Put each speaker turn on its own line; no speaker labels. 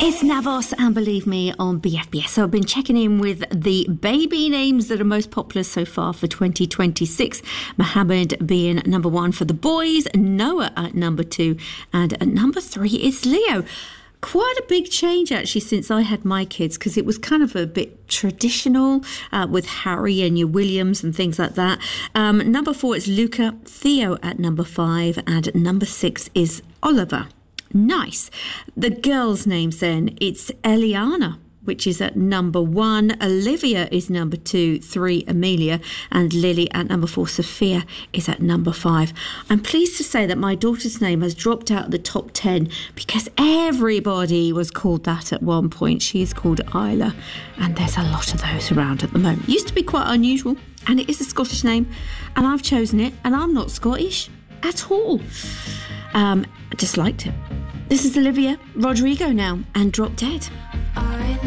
It's Navos and Believe Me on BFBS. So I've been checking in with the baby names that are most popular so far for 2026. Mohammed being number 1 for the boys, Noah at number 2, and at number 3 is Leo. Quite a big change actually since I had my kids, because it was kind of a bit traditional with Harry and your Williams and things like that. Number 4 is Luca, Theo at number 5, and at number 6 is Oliver. Nice. The girls' names then, it's Eliana, which is at number 1. Olivia is number 2, 3 Amelia, and Lily at number 4. Sophia is at number 5. I'm pleased to say that my daughter's name has dropped out of the top 10 because everybody was called that at one point. She is called Isla, and there's a lot of those around at the moment. Used to be quite unusual, and it is a Scottish name, and I've chosen it, and I'm not Scottish at all. I just liked it. This is Olivia Rodrigo now, and Drop Dead.